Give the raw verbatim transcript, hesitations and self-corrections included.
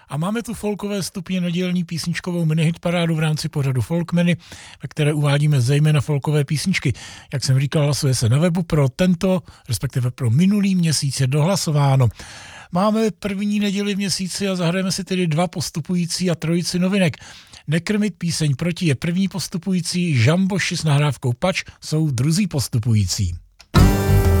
A máme tu folkové stupně nedělní písničkovou minihit parádu v rámci pořadu Folkmeny, ve které uvádíme zejména folkové písničky. Jak jsem říkal, hlasuje se na webu pro tento, respektive pro minulý měsíc je dohlasováno. Máme první neděli v měsíci a zahrajeme si tedy dva postupující a trojici novinek. Nekrmit píseň proti je první postupující, Žamboši s nahrávkou Pač jsou druzí postupující.